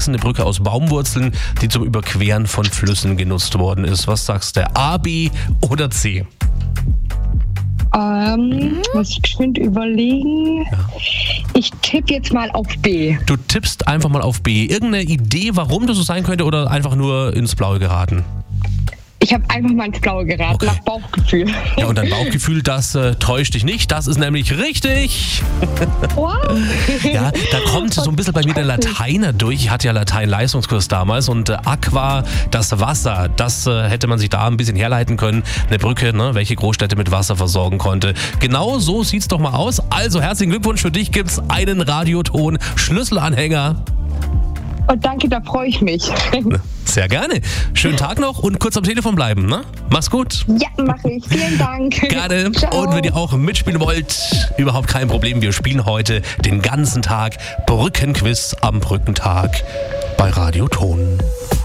gewachsene Brücke aus Baumwurzeln, die zum Überqueren von Flüssen genutzt worden ist. Was sagst du? A, B oder C? Muss ich geschwind überlegen. Ja. Ich tippe jetzt mal auf B. Du tippst einfach mal auf B. Irgendeine Idee, warum das so sein könnte, oder einfach nur ins Blaue geraten? Ich habe einfach mal ins Blaue geraten, okay. Nach Bauchgefühl. Ja, und dein Bauchgefühl, das täuscht dich nicht. Das ist nämlich richtig. Wow. Ja, da kommt so ein bisschen bei mir der Lateiner durch. Ich hatte ja Latein-Leistungskurs damals und Aqua, das Wasser, das hätte man sich da ein bisschen herleiten können. Eine Brücke, ne, welche Großstädte mit Wasser versorgen konnte. Genau so sieht's doch mal aus. Also herzlichen Glückwunsch, für dich gibt's einen Radioton-Schlüsselanhänger. Und danke, da freue ich mich. Sehr gerne. Schönen Tag noch und kurz am Telefon bleiben, ne? Mach's gut. Ja, mache ich. Vielen Dank. Gerne. Ciao. Und wenn ihr auch mitspielen wollt, überhaupt kein Problem. Wir spielen heute den ganzen Tag Brückenquiz am Brückentag bei Radioton.